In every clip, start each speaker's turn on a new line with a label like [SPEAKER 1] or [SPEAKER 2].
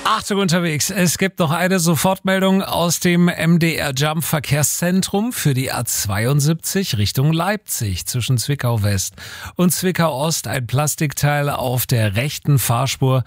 [SPEAKER 1] Achtung unterwegs, es gibt noch eine Sofortmeldung aus dem MDR Jump Verkehrszentrum für die A72 Richtung Leipzig zwischen Zwickau West und Zwickau Ost. Ein Plastikteil auf der rechten Fahrspur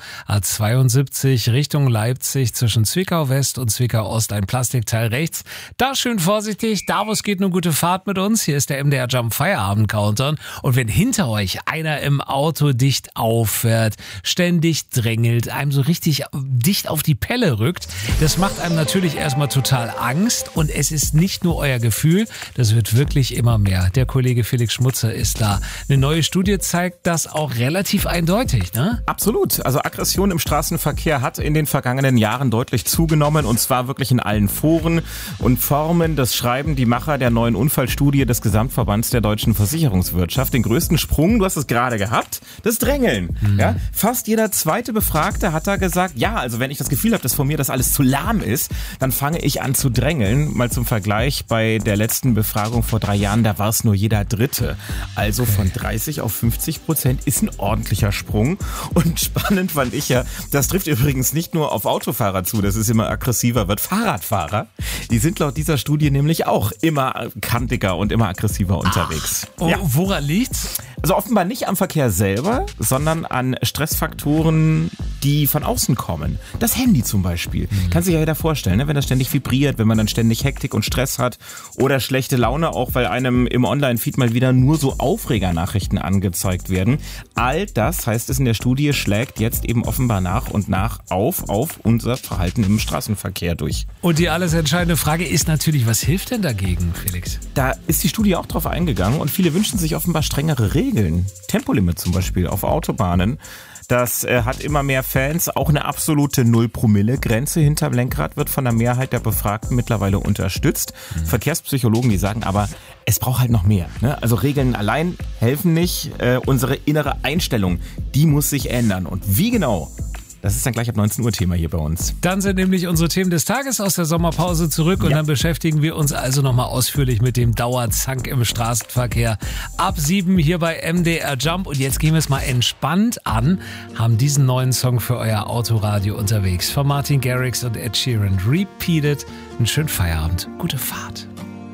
[SPEAKER 1] A72 Richtung Leipzig zwischen Zwickau West und Zwickau Ost. Ein Plastikteil rechts. Da schön vorsichtig, da wo es geht, eine gute Fahrt mit uns. Hier ist der MDR Jump Feierabend Countdown. Und wenn hinter euch einer im Auto dicht auffährt, ständig drängelt, einem so richtig dicht auf die Pelle rückt, das macht einem natürlich erstmal total Angst und es ist nicht nur euer Gefühl, das wird wirklich immer mehr. Der Kollege Felix Schmutzer ist da. Eine neue Studie zeigt das auch relativ eindeutig, ne?
[SPEAKER 2] Absolut. Also Aggression im Straßenverkehr hat in den vergangenen Jahren deutlich zugenommen und zwar wirklich in allen Foren und Formen. Das schreiben die Macher der neuen Unfallstudie des Gesamtverbands der deutschen Versicherungswirtschaft. Den größten Sprung, du hast es gerade gehabt, das Drängeln. Ja? Fast jeder zweite Befragte hat da gesagt, ja, also wenn ich das Gefühl habe, dass von mir das alles zu lahm ist, dann fange ich an zu drängeln. Mal zum Vergleich, bei der letzten Befragung vor 3 Jahren, da war es nur jeder Dritte. Also von 30 auf 50% ist ein ordentlicher Sprung. Und spannend fand ich ja, das trifft übrigens nicht nur auf Autofahrer zu, dass es immer aggressiver wird. Fahrradfahrer, die sind laut dieser Studie nämlich auch immer kantiger und immer aggressiver unterwegs.
[SPEAKER 1] Ja. Woran liegt's?
[SPEAKER 2] Also offenbar nicht am Verkehr selber, sondern an Stressfaktoren, die von außen kommen. Das Handy zum Beispiel. Kann sich ja jeder vorstellen, ne? Wenn das ständig vibriert, wenn man dann ständig Hektik und Stress hat oder schlechte Laune, auch weil einem im Online-Feed mal wieder nur so Aufregernachrichten angezeigt werden. All das, heißt es in der Studie, schlägt jetzt eben offenbar nach und nach auf unser Verhalten im Straßenverkehr durch.
[SPEAKER 1] Und die alles entscheidende Frage ist natürlich, was hilft denn dagegen, Felix?
[SPEAKER 2] Da ist die Studie auch drauf eingegangen und viele wünschen sich offenbar strengere Regeln. Tempolimit zum Beispiel auf Autobahnen. Das hat immer mehr Fans. Auch eine absolute 0-Promille-Grenze hinterm Lenkrad wird von der Mehrheit der Befragten mittlerweile unterstützt. Verkehrspsychologen, die sagen aber, es braucht halt noch mehr. Ne? Also Regeln allein helfen nicht. Unsere innere Einstellung, die muss sich ändern. Und wie genau? Das ist dann gleich ab 19 Uhr Thema hier bei uns.
[SPEAKER 1] Dann sind nämlich unsere Themen des Tages aus der Sommerpause zurück und dann beschäftigen wir uns also nochmal ausführlich mit dem Dauerzank im Straßenverkehr. Ab 7 hier bei MDR Jump und jetzt gehen wir es mal entspannt an, haben diesen neuen Song für euer Autoradio unterwegs von Martin Garrix und Ed Sheeran. Repeated. Einen schönen Feierabend. Gute Fahrt.